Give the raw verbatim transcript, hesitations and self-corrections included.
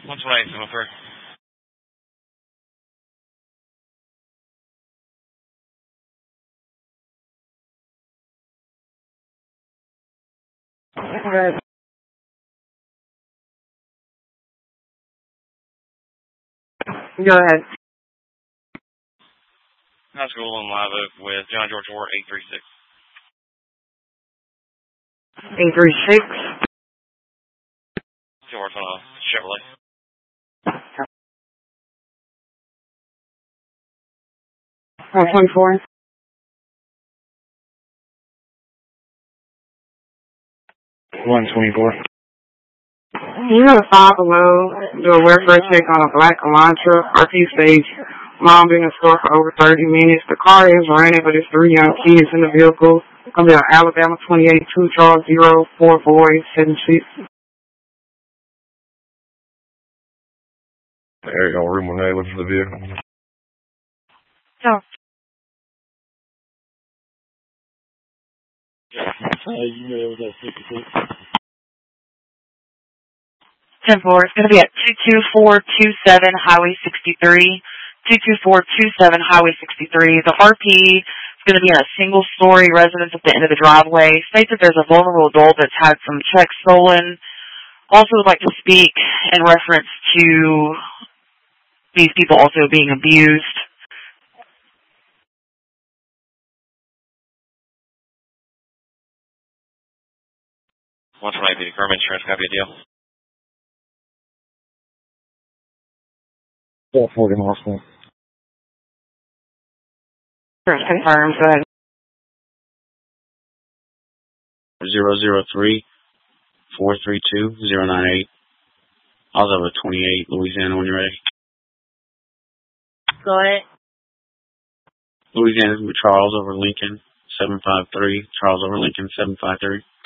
What's right, seven oh three? Okay. Go ahead. High school in Live Oak with John George Ward, eight three six. eight three six. George on a Chevrolet. one twenty-four. one twenty-four. You got a five below, do a welfare check on a black Elantra, R P stage. Mom been in the store for over thirty minutes. The car is running, but there's three young kids in the vehicle. Gonna be on Alabama twenty-eight, two Charles zero four boys, seven six. There you go, room one A, look for the vehicle. No. Uh, you know it was at fifty-six. ten four, it's going to be at two two four two seven Highway sixty-three. two two four two seven Highway sixty-three. The R P is going to be in a single-story residence at the end of the driveway. State that there's a vulnerable adult that's had some checks stolen. Also would like to speak in reference to these people also being abused. What's right, the Carmen Insurance copy of deal? four forty Marshall. Confirmed, go ahead. Zero zero three four three two zero nine eight. I was over twenty-eight, Louisiana, when you're ready. Go ahead. Louisiana with Charles over Lincoln, seven five three. Charles over Lincoln, seven five three.